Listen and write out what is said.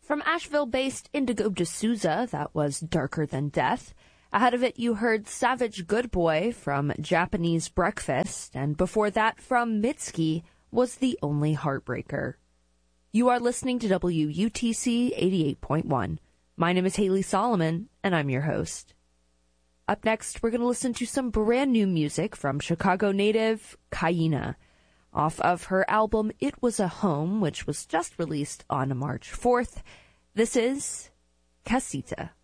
From Asheville-based Indigo D'Souza, that was Darker Than Death. Ahead of it, you heard Savage Good Boy from Japanese Breakfast, and before that, from Mitski, was The Only Heartbreaker. You are listening to WUTC 88.1. My name is Haley Solomon, and I'm your host. Up next, we're going to listen to some brand new music from Chicago native Kaina, off of her album It Was a Home, which was just released on March 4th. This is Casita.